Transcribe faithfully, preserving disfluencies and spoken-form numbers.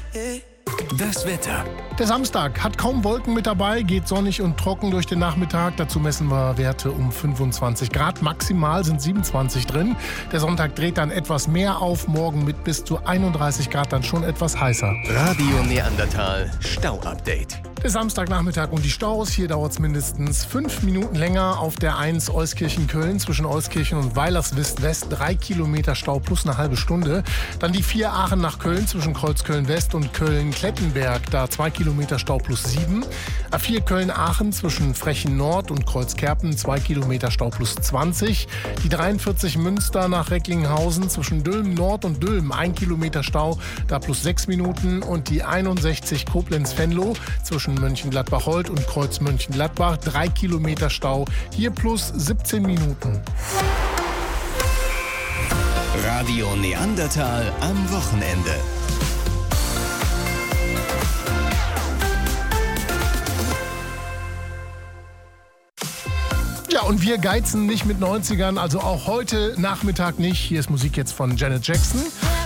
Das Wetter. Der Samstag hat kaum Wolken mit dabei, geht sonnig und trocken durch den Nachmittag. Dazu messen wir Werte um fünfundzwanzig Grad. Maximal sind siebenundzwanzig drin. Der Sonntag dreht dann etwas mehr auf, morgen mit bis zu einunddreißig Grad dann schon etwas heißer. Radio Neandertal Stau-Update. Der Samstagnachmittag und die Staus. Hier dauert es mindestens fünf Minuten länger. Auf der eins Euskirchen-Köln zwischen Euskirchen und Weilerswist-West drei Kilometer Stau plus eine halbe Stunde. Dann die vier Aachen nach Köln zwischen Kreuzköln-West und Köln-Klettenberg. Da zwei Kilometer Stau plus sieben. A vier Köln-Aachen zwischen Frechen-Nord und Kreuzkerpen zwei Kilometer Stau plus zwanzig. Die dreiundvierzig Münster nach Recklinghausen zwischen Dülmen-Nord und Dülmen ein Kilometer Stau, da plus sechs Minuten. Und die einundsechzig Koblenz-Venlo zwischen Mönchengladbach-Holt und Kreuz Mönchengladbach drei Kilometer Stau, hier plus siebzehn Minuten. Radio Neandertal am Wochenende. Ja, und wir geizen nicht mit neunzigern, also auch heute Nachmittag nicht. Hier ist Musik jetzt von Janet Jackson.